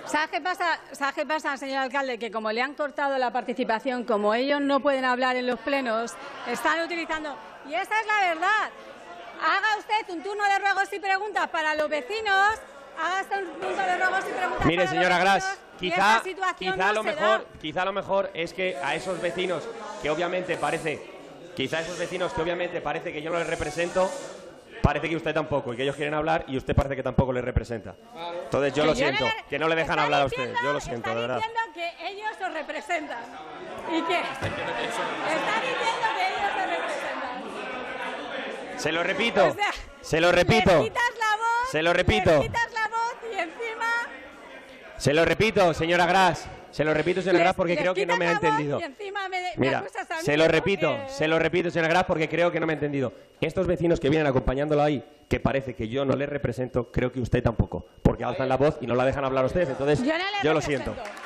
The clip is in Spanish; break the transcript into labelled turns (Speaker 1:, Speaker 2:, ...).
Speaker 1: ¿Sabe qué pasa, señor alcalde? Que como le han cortado la participación, como ellos no pueden hablar en los plenos, están utilizando... Y esa es la verdad. Haga usted un turno de ruegos y preguntas para los vecinos, haga usted un turno de ruegos y preguntas
Speaker 2: Mire,
Speaker 1: para
Speaker 2: señora
Speaker 1: los vecinos,
Speaker 2: Gras, quizá lo
Speaker 1: no
Speaker 2: mejor es que a esos vecinos que obviamente parece que yo no les represento, parece que usted tampoco, y que ellos quieren hablar y usted parece que tampoco les representa. Entonces yo lo siento, que no le dejan hablar a usted. Yo lo siento, de verdad.
Speaker 1: Está diciendo que ellos os representan. ¿Y qué? Está diciendo que ellos os representan.
Speaker 2: Se lo repito,
Speaker 1: O sea,
Speaker 2: se lo repito,
Speaker 1: les quitas la voz,
Speaker 2: se lo repito.
Speaker 1: les quitas la voz y encima...
Speaker 2: Se lo repito, señora Gras. Se lo repito, señora Gras, porque creo que no me ha entendido. Mira, se lo repito, señora Gras, porque creo que no me ha entendido. Estos vecinos que vienen acompañándolo ahí, que parece que yo no les represento, creo que usted tampoco, porque alzan la voz y no la dejan hablar a ustedes. Entonces, yo lo siento.